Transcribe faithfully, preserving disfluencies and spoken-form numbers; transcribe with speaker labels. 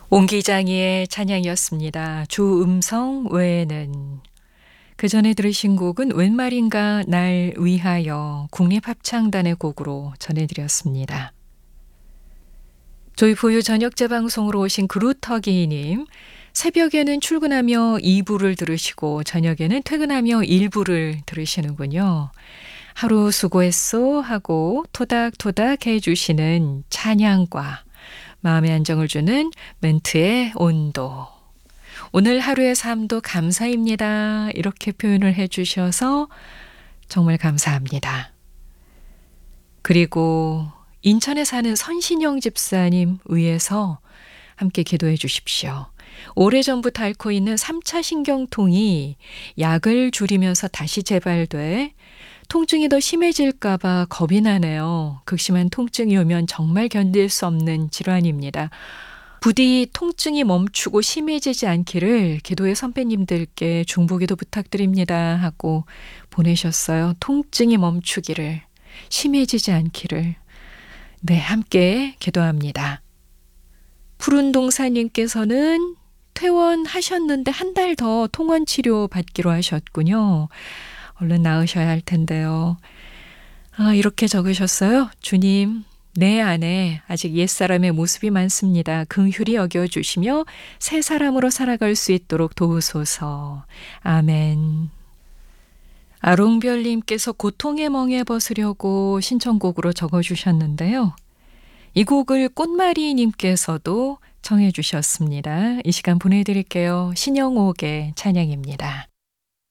Speaker 1: 옹기장이의 찬양이었습니다. 주 음성 외에는. 그 전에 들으신 곡은 웬 말인가 날 위하여 국립합창단의 곡으로 전해드렸습니다. 조이포유 저녁 재방송으로 오신 그루터기님, 새벽에는 출근하며 이 부를 들으시고 저녁에는 퇴근하며 일 부를 들으시는군요. 하루 수고했소 하고 토닥토닥 해주시는 찬양과 마음의 안정을 주는 멘트의 온도. 오늘 하루의 삶도 감사입니다. 이렇게 표현을 해주셔서 정말 감사합니다. 그리고 인천에 사는 선신영 집사님 위해서 함께 기도해 주십시오. 오래전부터 앓고 있는 삼 차 신경통이 약을 줄이면서 다시 재발돼 통증이 더 심해질까 봐 겁이 나네요. 극심한 통증이 오면 정말 견딜 수 없는 질환입니다. 부디 통증이 멈추고 심해지지 않기를 기도의 선배님들께 중보기도 부탁드립니다 하고 보내셨어요. 통증이 멈추기를, 심해지지 않기를. 네, 함께 기도합니다. 푸른 동사님께서는 퇴원하셨는데 한 달 더 통원 치료 받기로 하셨군요. 얼른 나으셔야 할 텐데요. 아, 이렇게 적으셨어요. 주님, 내 안에 아직 옛사람의 모습이 많습니다. 긍휼히 여겨주시며 새 사람으로 살아갈 수 있도록 도우소서. 아멘. 아롱별님께서 고통의 멍에 벗으려고 신청곡으로 적어주셨는데요. 이 곡을 꽃마리님께서도 청해 주셨습니다. 이 시간 보내드릴게요. 신영옥의 찬양입니다.